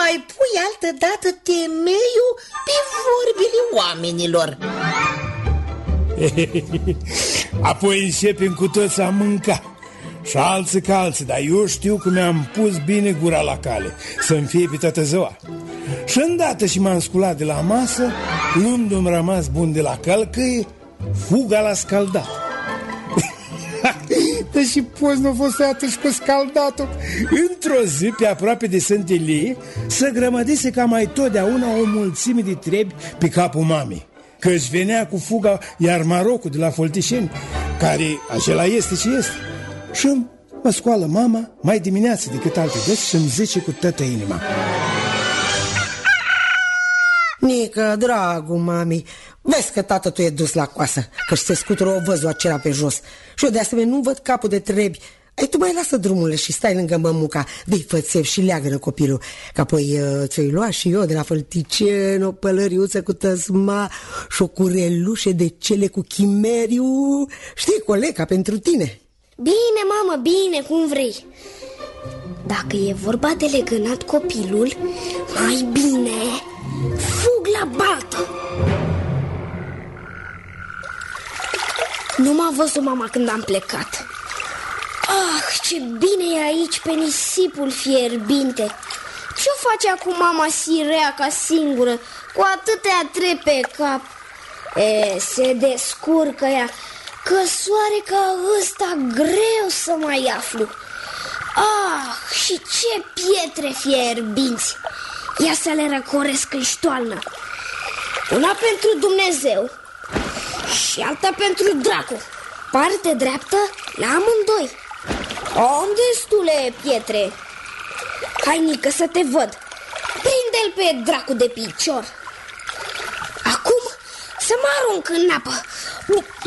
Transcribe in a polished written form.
mai pui altă dată temeiul pe vorbile oamenilor. Apoi începem cu toți a mânca. Și alții ca alții, dar eu știu că mi-am pus bine gura la cale, să-mi fie pe toată ziua. Și îndată și m-am sculat de la masă, luându-mi rămas bun de la călcâie, fuga la scaldat. Deși poți nu a fost atunci cu scaldatul. Într-o zi, pe aproape de Sântelie, să grămădise ca mai totdeauna o mulțime de trebi pe capul mamei, că își venea cu fuga iar Marocul de la Foltișeni, care acela este și este. Și mă scoală mama mai dimineață decât alte dăți și îmi zice cu toată inima: Nică, dragul mami, vezi că tată tu e dus la coasă, că-și se scutură o văzul acela pe jos. Și eu de asemenea nu văd capul de trebi. Ai, tu mai lasă drumurile și stai lângă mămuca, dă-i fățev și leagă-nă copilul, că apoi ți-o-i lua și eu de la Fălticen o pălăriuță cu tăsma și o curelușe de cele cu chimeriu. Știi, colega, pentru tine. Bine, mamă, bine, cum vrei. Dacă e vorba de legănat copilul, mai bine fug la baltă. Nu m-a văzut mama când am plecat. Ah, ce bine e aici pe nisipul fierbinte. Ce-o face acum mama sirea ca singură, cu atâtea trepe pe cap? Se descurcă ea, că soare ca ăsta greu să mai aflu. Ah, și ce pietre fierbinți! Ia să le răcoresc în ștoalnă. Una pentru Dumnezeu și alta pentru dracu. Parte dreaptă la amândoi. Am destule pietre. Hai, Nică, să te văd. Prinde-l pe dracu de picior. Acum să mă arunc în apă.